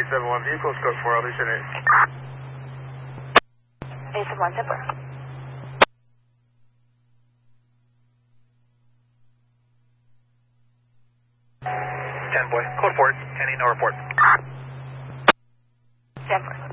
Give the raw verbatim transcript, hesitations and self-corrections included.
seven one, vehicles code four, Elevation eight. eight seven one, ten four. ten boy, code four, any no report. ten four.